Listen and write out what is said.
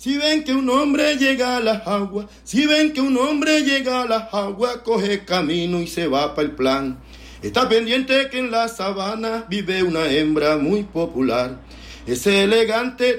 Si ven que un hombre llega a las aguas, si ven que un hombre llega a las aguas, coge camino y se va para el plan. Está pendiente que en la sabana vive una hembra muy popular. Es elegante